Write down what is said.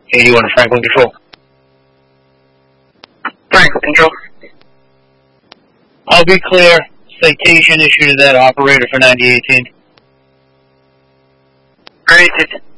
81 to Franklin Control. Franklin Control. I'll be clear. Citation issued to that operator for 9018. Granted.